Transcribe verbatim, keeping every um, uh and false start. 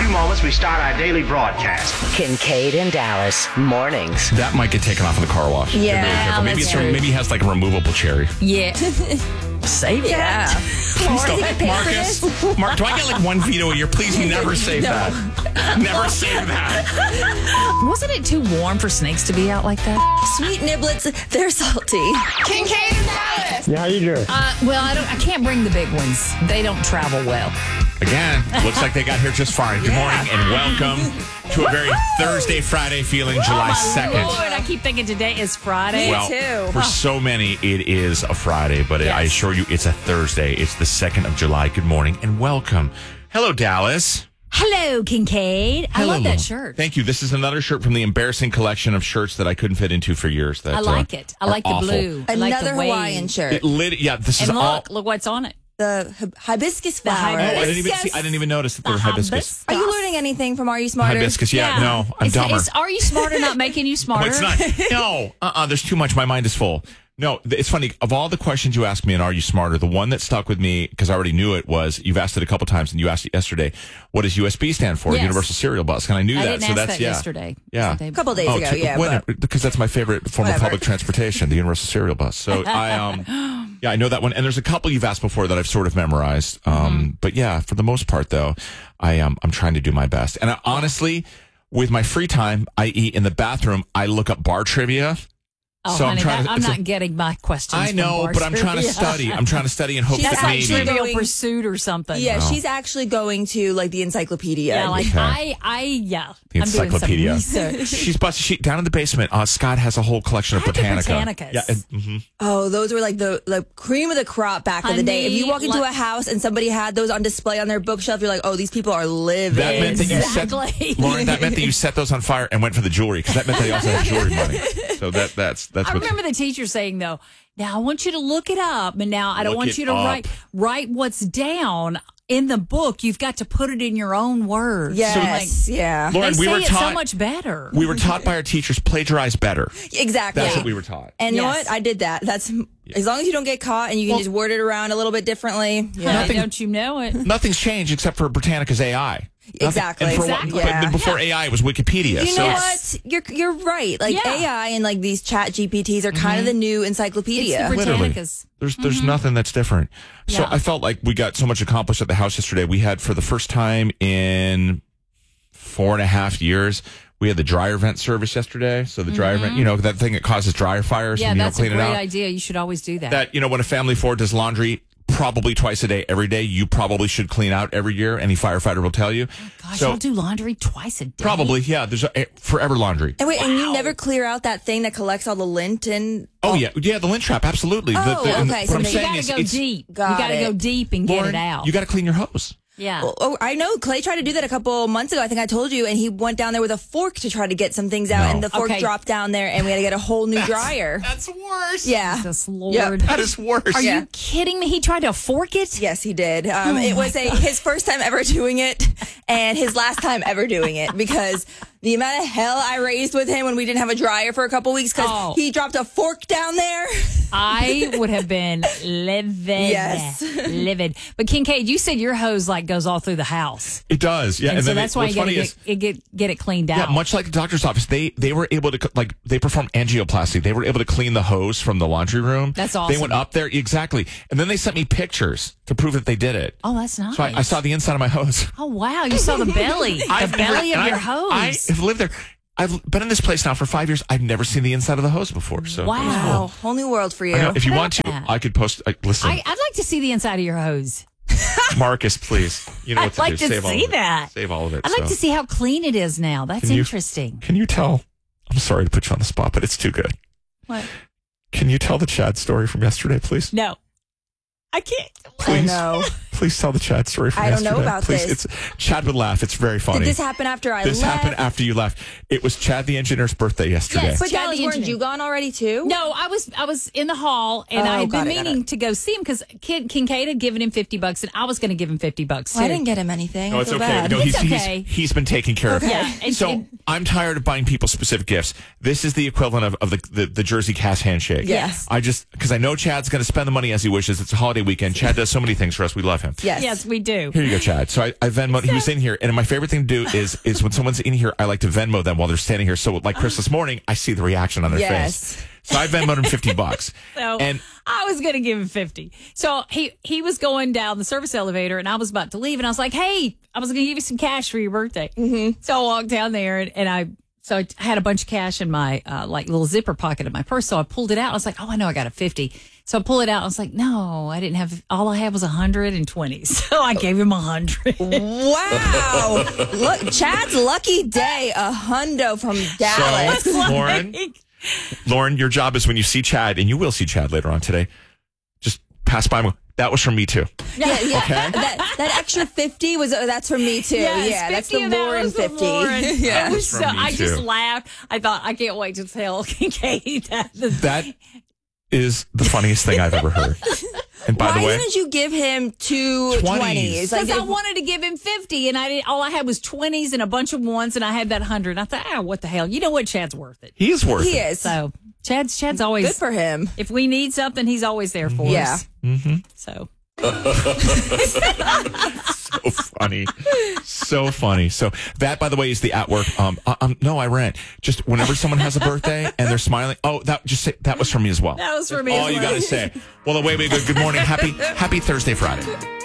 few moments, we start our daily broadcast. Kincaid and Dallas, mornings. That might get taken off of the car wash. Yeah, Be very careful. Maybe that's it's true. maybe he has like a removable cherry. Yeah. Save Yeah. that. Please don't, Marcus. Mark, do I get like one veto a year? Please never save that. Never save that. Wasn't it too warm for snakes to be out like that? Sweet niblets, they're salty. Kincaid and Dallas. Yeah, how you doing? Uh, well, I don't. I can't bring the big ones. They don't travel well. Again, looks like they got here just fine. Good morning and welcome to a very Thursday, Friday feeling July second. Lord, I keep thinking today is Friday. Well, too. for so many, it is a Friday, but I Yes. assure you it's a Thursday. It's the second of July. Good morning and welcome. Hello, Dallas. Hello, Kincaid. I love Hello. that shirt. Thank you. This is another shirt from the embarrassing collection of shirts that I couldn't fit into for years. That, I like uh, it. I are like the awful. blue. I like Another the wave. Hawaiian shirt. It lit, yeah, this is And all. look, look what's on it. The hib- hibiscus The flower. Oh, I didn't even hibiscus. see. I didn't even notice that The they were hibiscus. Are you learning anything from Are You Smarter? Hibiscus, yeah, no, I'm It's- dumber. it's, are you smarter not making you No, smarter? it's not. No, uh-uh, there's too much. My mind is full. No, th- it's funny. Of all the questions you asked me in Are You Smarter, the one that stuck with me, because I already knew it, was you've asked it a couple times, and you asked it yesterday, what does U S B stand for? Yes. Universal Serial Bus. And I knew I that. didn't so ask that's, that yeah. yesterday. Yeah. So they- A couple days Oh, ago, to- yeah. when- but because that's my favorite form Whatever. of public transportation, the Universal Serial Bus. So I, um, yeah, I know that one. And there's a couple you've asked before that I've sort of memorized. Um, Mm-hmm. but yeah, for the most part, though, I um, I'm trying to do my best. And I, honestly, with my free time, that is, in the bathroom, I look up bar trivia. Oh, So I'm honey, trying that- to- I'm it's a- not getting my questions. I from know, bar but I'm trying to trivia. study. I'm trying to study and hope She's that That's like maybe. actually Trivial going- Pursuit or something. yeah, Oh. she's actually going to like the encyclopedia. Yeah, like Okay. I, I, yeah. The I'm doing encyclopedia. some research. She's busted. She down in the basement. Uh, Scott has a whole collection of I had the Britannica. Britannicas. Yeah, and- mhm. Oh, those were like the, the cream of the crop back in the day. If you Honey, walk into let- a house and somebody had those on display on their bookshelf, you're like, oh, these people are living. That meant that you Exactly. set Lauren. That meant that you set those on fire and went for the jewelry because that meant they also had jewelry money. So that that's that's I what. remember the teacher saying though, now I want you to look it up, and now I don't Look want it you to up. write write what's down in the book. You've got to put it in your own words. Yes, yeah. Lauren, they we say were it taught so much better. we were taught by our teachers plagiarize better. Exactly. That's what we were taught. And you know Yes. what? I did that. That's as long as you don't get caught and you can Well- just word it around a little bit differently. Yeah. Honey, Nothing- don't you know it? Nothing's changed except for Britannica's A I. Nothing- Exactly. And for Exactly. What, Yeah. but before A I, it was Wikipedia. You so know Yes. what? You're you're right. Like Yeah. A I and like these Chat G P Ts are kind of the new encyclopedia. It's the Literally. Britannicas. There's there's nothing that's different. So Yeah. I felt like we got so much accomplished at the house yesterday. We had for the first time in four and a half years, we had the dryer vent service yesterday. So the dryer vent, you know, that thing that causes dryer fires Yeah, and you don't that's a clean great it out. idea. You should always do that. That, you know, when a family of four does laundry probably twice a day, every day, you probably should clean out every year. Any firefighter will tell you. Gosh, so I'll do laundry twice a day. probably, yeah, there's a, forever laundry. And wait, and you never clear out that thing that collects all the lint and Oh, yeah. Yeah, the lint trap. Absolutely. The- Oh, the- and okay, What so I'm you You saying got to is, go it's- deep. Got you got to it. go deep and get Lauren, it out. you got to clean your hose. yeah. Oh, oh, I know. Clay tried to do that a couple months ago. I think I told you, and he went down there with a fork to try to get some things out, No. and the fork Okay. dropped down there, and we had to get a whole new dryer. That's worse. Yeah. Jesus Lord. Yep. That is worse. Are Yeah. you kidding me? He tried to fork it? Yes, he did. Um, Oh it my was a his first time ever doing it, and his last time ever doing it because the amount of hell I raised with him when we didn't have a dryer for a couple weeks because Oh. he dropped a fork down there. I would have been livid. Yes. Livid. But Kincaid, you said your hose like goes all through the house. It does. Yeah. And, so then that's it, why what's you got to funny get, is, it get, get it cleaned yeah, out. much like the doctor's office, they they were able to, like, they performed angioplasty. They were able to clean the hose from the laundry room. That's They awesome. went up there. Exactly. And then they sent me pictures to prove that they did it. Oh, that's nice. So I, I saw the inside of my hose. Oh, wow. You saw the belly. the I've never- belly of and your I- hose. I have lived there. I've been in this place now for five years. I've never seen the inside of the hose before. So Wow. Wow, whole new world for you. I know, if you How want to, about that? I could post. Uh, listen, I, I'd like to see the inside of your hose. Marcus, please. You know what I'd to like do. to Save all see of it. that. Save all of it. I'd like so. to see how clean it is now. That's Can you- interesting. Can you tell? I'm sorry to put you on the spot, but it's too good. What? Can you tell the Chad story from yesterday, please? No. I can't. I Please, know. please tell the Chad story from I don't yesterday. know about please. this. It's Chad would laugh. It's very funny. Did this happen after I This left? happened after you left. It was Chad the engineer's birthday yesterday. Yes. But Chad Dallas, the weren't engineer. you gone already too? No, I was I was in the hall and Oh, I had got been it, got meaning it. to go see him because Kid Kincaid had given him fifty bucks and I was going to give him fifty bucks too. Well, I didn't get him anything. No, I it's feel okay. bad. No, he's, It's okay. he's he's been taken care of. Yeah, and- so and- I'm tired of buying people specific gifts. This is the equivalent of, of the, the, the Jersey Cass handshake. Yes. I just, because I know Chad's going to spend the money as he wishes. It's a holiday weekend. Chad does so many things for us. We love him. him. Yes. Yes, we do. Here you go, Chad. So I, I Venmoed. He was in here, and my favorite thing to do is is when someone's in here, I like to Venmo them while they're standing here. So like Chris this morning, I see the reaction on their Yes. face. So I Venmoed him fifty bucks. So And I was going to give him fifty. So he, he was going down the service elevator and I was about to leave and I was like, hey, I was going to give you some cash for your birthday. Mm-hmm. So I walked down there and, and I, so I had a bunch of cash in my, uh, like little zipper pocket of my purse. So I pulled it out. I was like, oh, I know I got a fifty. So I pull it out. I was like, no, I didn't have, all I had was a hundred and twenty. So I gave him a hundred. Wow. Look, Chad's lucky day, a hundo from Dallas. So, Lauren, Lauren, your job is when you see Chad, and you will see Chad later on today, just pass by him. That was from me too. Yeah, yeah. Okay. That, that extra fifty was, uh, that's from me too. Yes, yeah, that's the fifty of that Lauren was the fifty. Lauren. yeah. It was From so, me I just too. laughed. I thought, I can't wait to tell Katie that. That is the funniest thing I've ever heard. And by Why the way, didn't you give him two twenties? twenties? Because I wanted to give him fifty, and I did. All I had was twenties and a bunch of ones, and I had that hundred. I thought, ah, what the hell? You know what? Chad's worth it. he is worth he it. is. So Chad's Chad's always Good for him. If we need something, he's always there for Yeah. us. Mm-hmm. So So funny. So funny. So that, by the way, is the at work. Um, uh, um, no, I rent. Just whenever someone has a birthday and they're smiling. Oh, that just say that was for me as well. that was for me. All as you well. got to say. Well, away we go. Good morning. Happy Happy Thursday, Friday.